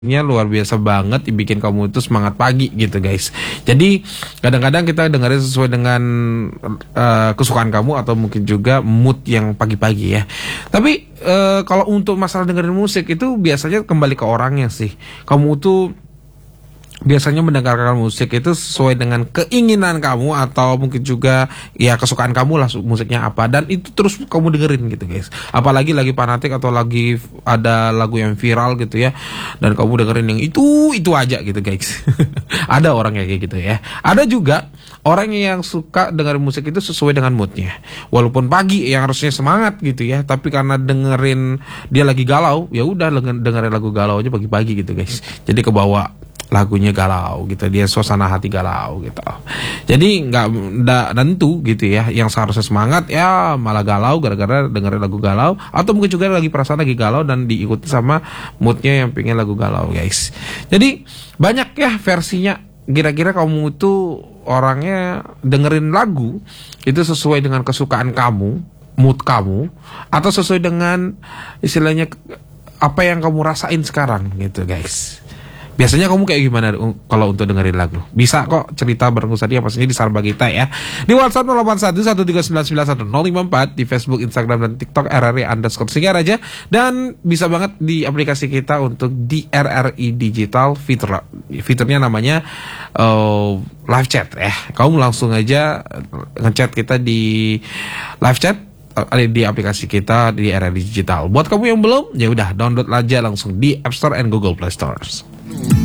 luar biasa banget, bikin kamu itu semangat pagi gitu guys. Jadi kadang-kadang kita dengerin sesuai dengan kesukaan kamu atau mungkin juga mood yang pagi-pagi ya. Tapi kalau untuk masalah dengerin musik itu biasanya kembali ke orangnya sih. Kamu tuh biasanya mendengarkan musik itu sesuai dengan keinginan kamu atau mungkin juga ya kesukaan kamu lah musiknya apa, dan itu terus kamu dengerin gitu guys. Apalagi lagi fanatik atau lagi ada lagu yang viral gitu ya, dan kamu dengerin yang itu aja gitu guys. Ada orang kayak gitu ya. Ada juga orang yang suka dengerin musik itu sesuai dengan moodnya. Walaupun pagi yang harusnya semangat gitu ya, tapi karena dengerin dia lagi galau, ya udah dengerin lagu galau aja pagi-pagi gitu guys. Jadi kebawa lagunya galau gitu, dia suasana hati galau gitu. Jadi nggak tentu gitu ya, yang seharusnya semangat ya malah galau gara-gara dengerin lagu galau, atau mungkin juga lagi perasaan lagi galau dan diikuti sama moodnya yang pengen lagu galau guys. Jadi banyak ya versinya. Kira-kira kamu itu orangnya dengerin lagu itu sesuai dengan kesukaan kamu, mood kamu, atau sesuai dengan istilahnya apa yang kamu rasain sekarang gitu guys. Biasanya kamu kayak gimana kalau untuk dengerin lagu? Bisa kok cerita bareng Ustaz Dia pastinya di Sarba kita ya. Di WhatsApp 0811399154, di Facebook, Instagram dan TikTok RRI_Singaraja, dan bisa banget di aplikasi kita untuk di RRI Digital fiturnya namanya live chat ya. Kamu langsung aja ngechat kita di live chat di aplikasi kita di RRI Digital. Buat kamu yang belum, ya udah download aja langsung di App Store and Google Play Store.